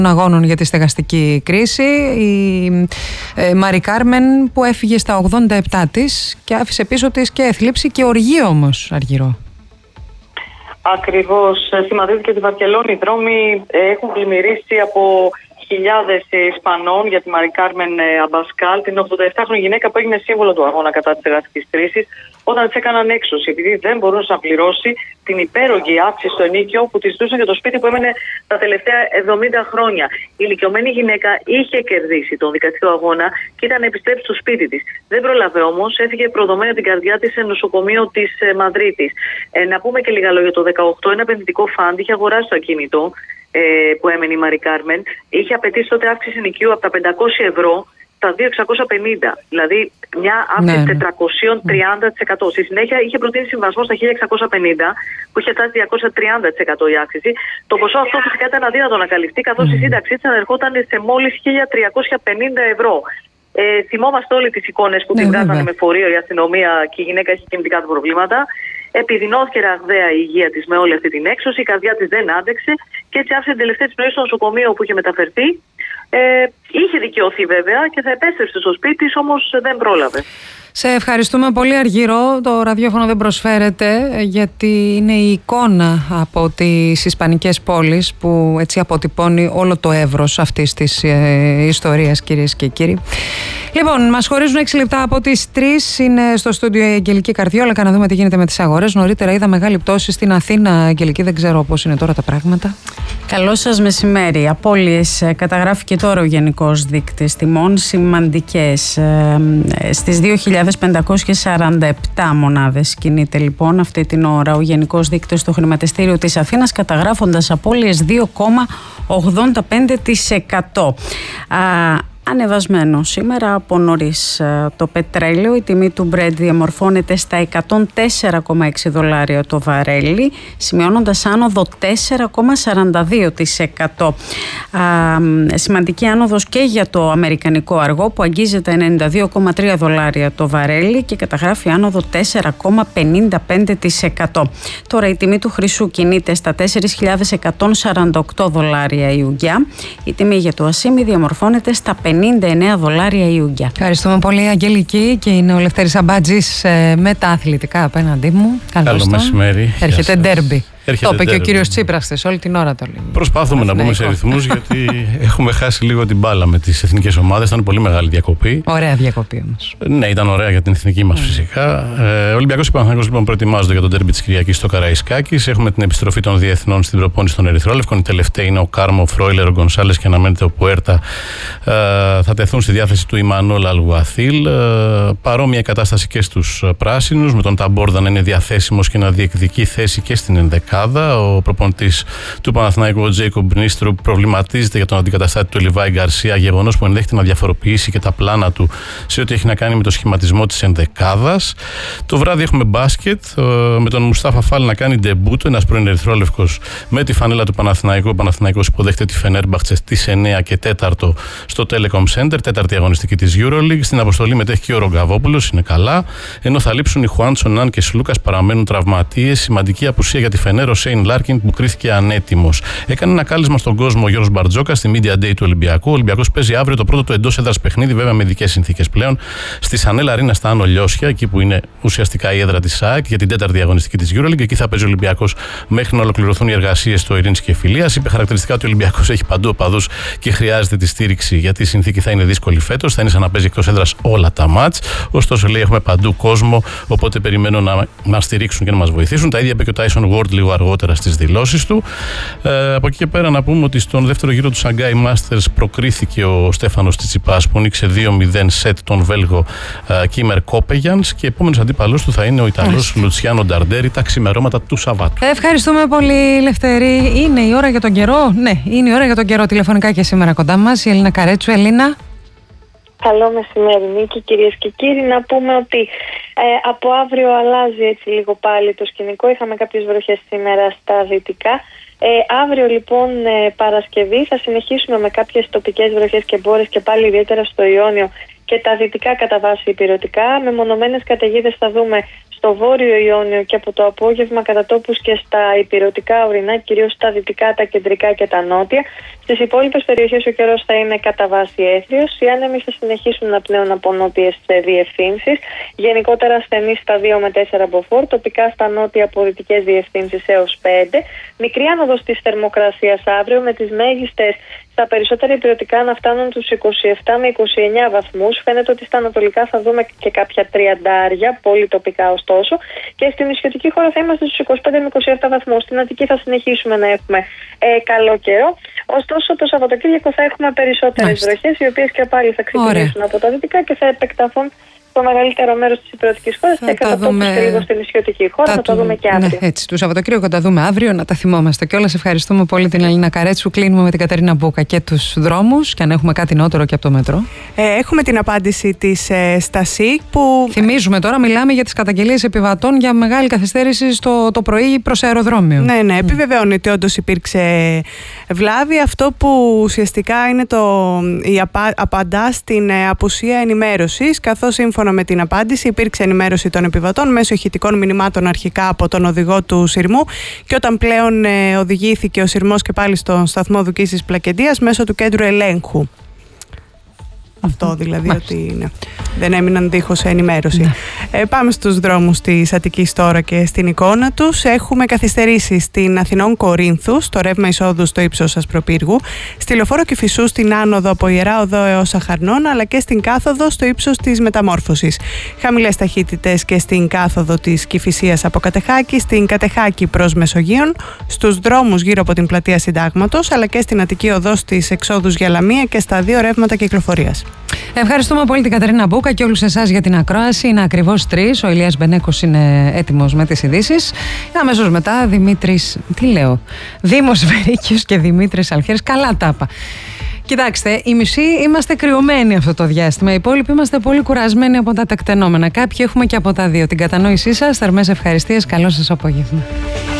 αγώνων για τη στεγαστική κρίση, η Μαρί Κάρμεν, που έφυγε στα 87 της και άφησε πίσω της και θλίψη και οργή όμως, Αργυρό. Ακριβώς. Στη Μαδρίτη και τη Βαρκελόνη οι δρόμοι έχουν πλημμυρίσει από χιλιάδες Ισπανών για τη Μαρί Κάρμεν Αμπασκάλ, την 87χρονη γυναίκα που έγινε σύμβολο του αγώνα κατά της στεγαστικής κρίσης, όταν της έκαναν έξωση, επειδή δεν μπορούσε να πληρώσει την υπέρογγη αύξηση στο ενοίκιο που της ζητούσαν για το σπίτι που έμενε τα τελευταία 70 χρόνια. Η ηλικιωμένη γυναίκα είχε κερδίσει τον δικαστικό αγώνα και ήταν να επιστρέψει στο σπίτι της. Δεν πρόλαβε όμως, έφυγε προδομένη από την καρδιά της σε νοσοκομείο της Μαδρίτης. Να πούμε και λίγα λόγια. Το 18 ένα επενδυτικό φαντ είχε αγοράσει το ακίνητο που έμενε η Μαρί Κάρμεν. Είχε απαιτήσει τότε αύξηση ενοικίου από τα 500 ευρώ στα 2.650, δηλαδή μια αύξηση 430%. Στη συνέχεια είχε προτείνει συμβασμό στα 1.650, που είχε φτάσει 230% η αύξηση. Το ποσό αυτό φυσικά ήταν αδύνατο να καλυφθεί, καθώς η σύνταξή της ανερχόταν σε μόλις 1.350 ευρώ. Θυμόμαστε όλοι τις εικόνες που τη βγάζανε με φορείο η αστυνομία και η γυναίκα είχε κινητικά του προβλήματα. Επιδεινώθηκε ραγδαία η υγεία της με όλη αυτή την έξωση, η καρδιά της δεν άντεξε και έτσι άφησε την τελευταία της πνοή στο νοσοκομείο που είχε μεταφερθεί. Είχε δικαιωθεί βέβαια και θα επέστρεψε στο σπίτι της, όμως δεν πρόλαβε. Σε ευχαριστούμε πολύ, Αργυρό. Το ραδιόφωνο δεν προσφέρεται, γιατί είναι η εικόνα από τις ισπανικές πόλεις που έτσι αποτυπώνει όλο το εύρος αυτής της ιστορίας, κυρίες και κύριοι. Λοιπόν, μας χωρίζουν 6 λεπτά από τις 3. Είναι στο στούντιο η Αγγελική Καρδιόλακα, να δούμε τι γίνεται με τις αγορές. Νωρίτερα είδα μεγάλη πτώση στην Αθήνα, Αγγελική, δεν ξέρω πώς είναι τώρα τα πράγματα. Καλό σας μεσημέρι. Απώλειες καταγράφει και τώρα ο Γενικός Δείκτης Τιμών, σημαντικές. Στις 2.547 μονάδες κινείται λοιπόν αυτή την ώρα ο Γενικός Δείκτης στο χρηματιστήριο της Αθήνας, καταγράφοντας απώλειες 2,85%. Ανεβασμένο σήμερα από νωρίς το πετρέλαιο. Η τιμή του Brent διαμορφώνεται στα 104,6 δολάρια το βαρέλι, σημειώνοντας άνοδο 4,42%. Σημαντική άνοδος και για το αμερικανικό αργό που αγγίζεται 92,3 δολάρια το βαρέλι και καταγράφει άνοδο 4,55%. Τώρα η τιμή του χρυσού κινείται στα 4.148 δολάρια η ουγγιά. Η τιμή για το ασίμι διαμορφώνεται στα 59 δολάρια η ουγγιά. Ευχαριστούμε πολύ, Αγγελική, και είναι ο Λευτέρης Αμπάτζης με τα αθλητικά απέναντί μου. Καλό μεσημέρι. Έρχεται ντέρμπι. Το είπε και ο κύριος Τσίπρας χθες, όλη την ώρα το λέει. Προσπάθουμε να μπούμε σε ρυθμούς, γιατί έχουμε χάσει λίγο την μπάλα με τις εθνικές ομάδες. Ήταν πολύ μεγάλη διακοπή. Ωραία διακοπή όμως. Ναι, ήταν ωραία για την εθνική μας φυσικά. Ο Ολυμπιακός και ο Παναθηναϊκός λοιπόν προετοιμάζονται για τον ντέρμπι της Κυριακής στο Καραϊσκάκης. Έχουμε την επιστροφή των διεθνών στην προπόνηση των Ερυθρόλευκων. Οι τελευταίοι είναι ο Κάρμο, ο Φρόιλερ, ο Γκονσάλες και αναμένεται ο Πουέρτα. Θα τεθούν στη διάθεση του Ιμανόλ Αλγουαθίλ. Παρόμοια κατάσταση και στους πράσινους, με τον Ταμπόρδα να είναι διαθέσιμος και να διεκδικεί θέση και στην ενδεκάδα. Ο προπονητής του Παναθηναϊκού, ο Τζέικομπ Νίστρου, προβληματίζεται για τον αντικαταστάτη του Λιβάη Γκαρσία, γεγονός που ενδέχεται να διαφοροποιήσει και τα πλάνα του σε ό,τι έχει να κάνει με το σχηματισμό της ενδεκάδας. Το βράδυ έχουμε μπάσκετ με τον Μουστάφα Φάλ να κάνει ντεμπούτο, ένας πρώην ερυθρόλευκος με τη φανέλα του Παναθηναϊκού. Ο Παναθηναϊκός υποδέχεται τη Φενέρμπαχτσε στις 9 και 4 στο Telecom Center, τέταρτη αγωνιστική της EuroLeague. Στην αποστολή μετέχει και ο Ρογκαβόπουλος, είναι καλά, ενώ θα λείψουν οι Χουάντσον, Ναν και Σλούκας, παραμένουν τραυματίες. Σημαντική απουσία για τη Φενέρ ο Σέιν Λάρκιν, που κρίθηκε ανέτοιμος. Έκανε ένα κάλεσμα στον κόσμο ο Γιώργος Μπαρτζόκας στη Media Day του Ολυμπιακού. Ο Ολυμπιακός παίζει αύριο το πρώτο του εντός έδρας παιχνίδι, βέβαια με ειδικές συνθήκες πλέον, στη Σανέλα Αρίνα στα Άνω Λιώσια, εκεί που είναι ουσιαστικά η έδρα της ΣΑΕΚ για την τέταρτη αγωνιστική της EuroLeague. Εκεί θα παίζει ο Ολυμπιακός μέχρι να ολοκληρωθούν οι εργασίες στο Ειρήνης και Φιλίας. Είπε χαρακτηριστικά ότι ο Ολυμπιακός έχει παντού οπαδούς και χρειάζεται τη στήριξη, γιατί η συνθήκη θα είναι δύσκολη φέτος. Θα είναι σαν να παίζει εκτός έδρας όλα τα μάτς. Ωστόσο, λέει, έχουμε παντού κόσμο, οπότε περιμένω να μας στηρίξουν και να μας βοηθήσουν. Τα ίδια είπε και ο Tyson Ward λίγο αργότερα στις δηλώσεις του. Από εκεί και πέρα να πούμε ότι στον δεύτερο γύρο του Shanghai Masters προκρίθηκε ο Στέφανος Τσιτσιπάς, που νίκησε 2-0 σετ τον Βέλγο Κίμερ Κόπεγιανς, και επόμενος αντίπαλος του θα είναι ο Ιταλός Λουτσιάνο Νταρντέρι τα ξημερώματα του Σαββάτου. Ευχαριστούμε πολύ, Λευτέρη. Είναι η ώρα για τον καιρό. Ναι, είναι η ώρα για τον καιρό. Τηλεφωνικά και σήμερα κοντά μας η Ελίνα Καρέτσου. Ελίνα. Καλό μεσημέρι, Νίκη, κυρίες και κύριοι. Να πούμε ότι από αύριο αλλάζει έτσι λίγο πάλι το σκηνικό. Είχαμε κάποιες βροχές σήμερα στα δυτικά. Αύριο λοιπόν Παρασκευή θα συνεχίσουμε με κάποιες τοπικές βροχές και μπόρες και πάλι ιδιαίτερα στο Ιόνιο και τα δυτικά κατά βάση ηπειρωτικά. Με μονομένες καταιγίδες θα δούμε στο βόρειο Ιόνιο και από το απόγευμα κατά τόπους και στα ηπειρωτικά ορεινά, κυρίως στα δυτικά, τα κεντρικά και τα νότια. Στις υπόλοιπες περιοχές ο καιρός θα είναι κατά βάση έθριος. Οι άνεμοι θα συνεχίσουν να πνέουν από νότιες διευθύνσεις. Γενικότερα ασθενείς στα 2 με 4 μποφόρ, τοπικά στα νότια από δυτικές διευθύνσεις έως 5. Μικρή άνοδος της θερμοκρασίας αύριο, με τις μέγιστες στα περισσότερα υπηρετικά να φτάνουν τους 27 με 29 βαθμούς. Φαίνεται ότι στα ανατολικά θα δούμε και κάποια τριαντάρια, πολύ τοπικά ωστόσο. Και στην νησιωτική χώρα θα είμαστε στους 25 με 27 βαθμούς. Στην Αττική θα συνεχίσουμε να έχουμε καλό καιρό. Ωστόσο, το Σαββατοκύριακο θα έχουμε περισσότερες βροχές, οι οποίες και πάλι θα ξεκινήσουν από τα δυτικά και θα επεκταθούν το μεγαλύτερο μέρος της υπηρετικής χώρας. Θα κατατόπους και λίγο στην νησιωτική χώρα. Θα το δούμε και αύριο. Ναι, έτσι. Του Σαββατοκύριακο τα δούμε αύριο, να τα θυμόμαστε κιόλας. Ευχαριστούμε πολύ την Ελίνα Καρέτσου. Κλείνουμε με την Κατερίνα Μπούκα και τους δρόμους. Και αν έχουμε κάτι νεότερο και από το μετρό. Έχουμε την απάντηση της Στασί που. Θυμίζουμε τώρα, μιλάμε για τις καταγγελίες επιβατών για μεγάλη καθυστέρηση το πρωί προς αεροδρόμιο. Ναι, επιβεβαιώνει ότι όντως υπήρξε βλάβη. Αυτό που ουσιαστικά είναι απαντά στην απουσία ενημέρωσης, καθώς σύμφωνα με την απάντηση υπήρξε ενημέρωση των επιβατών μέσω ηχητικών μηνυμάτων αρχικά από τον οδηγό του σειρμού, και όταν πλέον οδηγήθηκε ο σειρμός και πάλι στον σταθμό Δουκίσης Πλακεντίας μέσω του κέντρου ελέγχου. Αυτό δηλαδή, ότι δεν έμειναν δίχως ενημέρωση. Πάμε στους δρόμους της Αττικής τώρα και στην εικόνα τους. Έχουμε καθυστερήσεις στην Αθηνών Κορίνθου, στο ρεύμα εισόδου στο ύψος Ασπροπύργου, στη Λεωφόρο Κηφισού στην άνοδο από Ιερά Οδό έως Αχαρνών, αλλά και στην κάθοδο στο ύψος της Μεταμόρφωσης. Χαμηλές ταχύτητες και στην κάθοδο της Κηφισίας από Κατεχάκη, στην Κατεχάκη προς Μεσογείων, στους δρόμους γύρω από την πλατεία Συντάγματος, αλλά και στην Αττική Οδό στις εξόδους για Λαμία και στα 2 ρεύματα κυκλοφορίας. Ευχαριστούμε πολύ την Κατερίνα Μπούκα και όλους εσάς για την ακρόαση. Είναι ακριβώς 3. Ο Ηλίας Μπενέκος είναι έτοιμος με τις ειδήσεις. Αμέσως μετά Δήμος Βερίκιος και Δημήτρης Αλχέρης. Καλά τα είπα. Κοιτάξτε, οι μισοί είμαστε κρυωμένοι αυτό το διάστημα. Οι υπόλοιποι είμαστε πολύ κουρασμένοι από τα τεκτενόμενα. Κάποιοι έχουμε και από τα δύο. Την κατανόησή σας, θερμές ευχαριστίες. Καλό σας απόγευμα.